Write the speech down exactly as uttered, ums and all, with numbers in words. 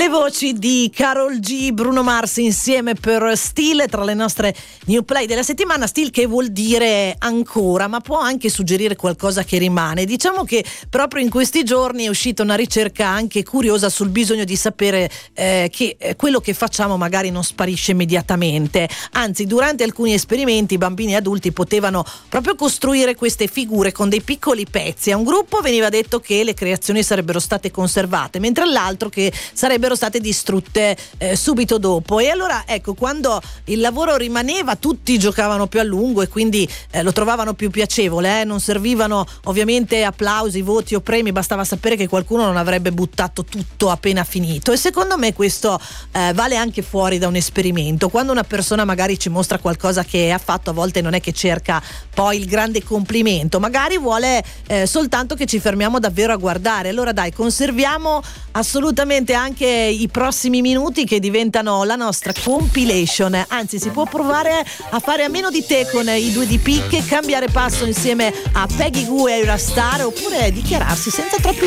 Le voci di Karol G, Bruno Mars insieme per Still tra le nostre new play della settimana. Still che vuol dire ancora, ma può anche suggerire qualcosa che rimane. Diciamo che proprio in questi giorni è uscita una ricerca anche curiosa sul bisogno di sapere eh, che quello che facciamo magari non sparisce immediatamente. Anzi, durante alcuni esperimenti bambini e adulti potevano proprio costruire queste figure con dei piccoli pezzi. A un gruppo veniva detto che le creazioni sarebbero state conservate, mentre all'altro che sarebbero state distrutte eh, subito dopo. E allora ecco, quando il lavoro rimaneva tutti giocavano più a lungo e quindi eh, lo trovavano più piacevole, eh? Non servivano ovviamente applausi, voti o premi, bastava sapere che qualcuno non avrebbe buttato tutto appena finito. E secondo me questo eh, vale anche fuori da un esperimento. Quando una persona magari ci mostra qualcosa che ha fatto, a volte non è che cerca poi il grande complimento, magari vuole eh, soltanto che ci fermiamo davvero a guardare. Allora dai, conserviamo assolutamente anche i prossimi minuti che diventano la nostra compilation. Anzi, si può provare a fare a meno di te con i due di picche, cambiare passo insieme a Peggy Gou e Aira Star, oppure dichiararsi senza troppi